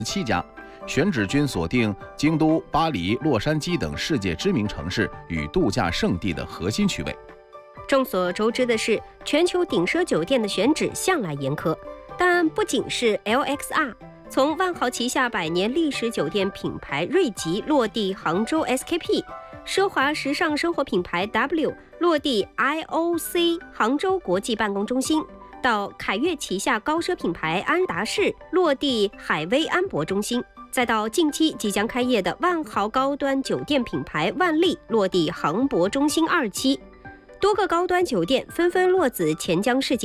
7家，选址均锁定京都、巴黎、洛杉矶等世界知名城市与度假胜地的核心区位。 众所周知的是，全球顶奢酒店的选址向来严苛，但不仅是 LXR， 从万豪旗下100年历史酒店品牌瑞吉落地杭州 SKP， 奢华时尚生活品牌 W 落地 IOC 杭州国际办公中心，到凯悦旗下高奢品牌安达仕落地海威安博中心，再到近期即将开业的万豪高端酒店品牌万丽落地杭博中心2期，多个高端酒店纷纷落子钱江世纪